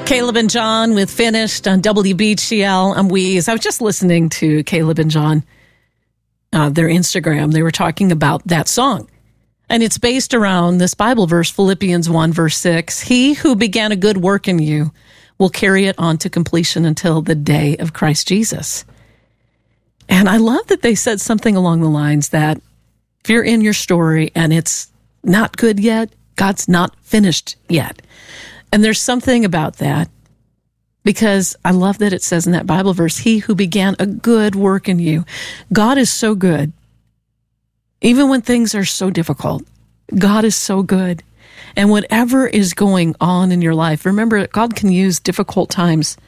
Caleb and John with Finished on WBGL. I'm Weeze. I was just listening to Caleb and John, their Instagram. They were talking about that song. And it's based around this Bible verse, Philippians 1, verse 6. He who began a good work in you will carry it on to completion until the day of Christ Jesus. And I love that they said something along the lines that if you're in your story and it's not good yet, God's not finished yet. And there's something about that, because I love that it says in that Bible verse, he who began a good work in you. God is so good. Even when things are so difficult, God is so good. And whatever is going on in your life, remember, God can use difficult times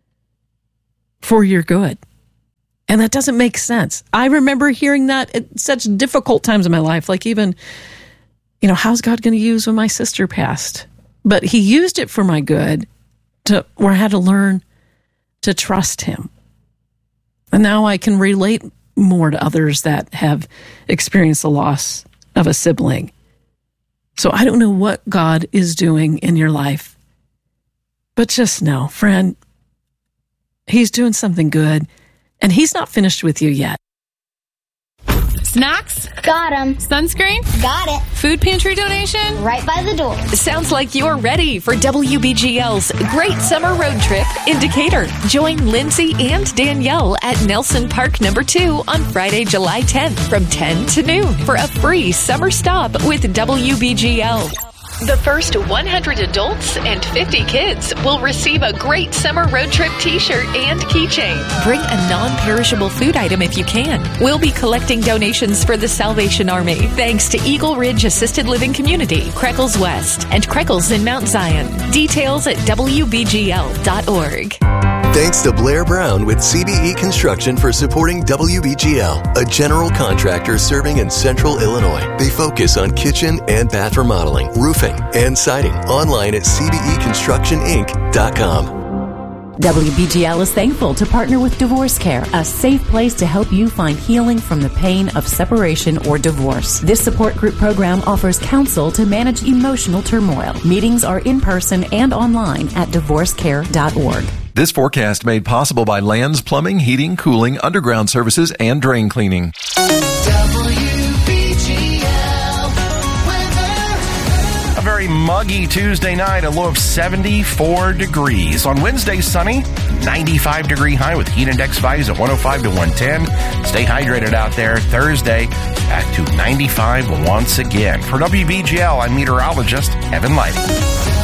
for your good. And that doesn't make sense. I remember hearing that at such difficult times in my life, like even, how's God going to use when my sister passed? But he used it for my good, where I had to learn to trust him. And now I can relate more to others that have experienced the loss of a sibling. So I don't know what God is doing in your life, but just know, friend, he's doing something good, and he's not finished with you yet. Snacks? Got 'em. Sunscreen? Got it. Food pantry donation? Right by the door. Sounds like you're ready for WBGL's Great Summer Road Trip in Decatur. Join Lindsay and Danielle at Nelson Park No. 2 on Friday, July 10th from 10 to noon for a free summer stop with WBGL. The first 100 adults and 50 kids will receive a Great Summer Road Trip t-shirt and keychain. Bring a non-perishable food item if you can. We'll be collecting donations for the Salvation Army, thanks to Eagle Ridge Assisted Living Community, Creckles West, and Creckles in Mount Zion. Details at WBGL.org. Thanks to Blair Brown with CBE Construction for supporting WBGL, a general contractor serving in Central Illinois. They focus on kitchen and bath remodeling, roofing, and siding. Online at cbeconstructioninc.com. WBGL is thankful to partner with Divorce Care, a safe place to help you find healing from the pain of separation or divorce. This support group program offers counsel to manage emotional turmoil. Meetings are in person and online at divorcecare.org. This forecast made possible by Lands Plumbing, Heating, Cooling, Underground Services, and Drain Cleaning. A very muggy Tuesday night, a low of 74 degrees. On Wednesday, sunny, 95-degree high with heat index values at 105 to 110. Stay hydrated out there. Thursday, back to 95 once again. For WBGL, I'm meteorologist Evan Lighting.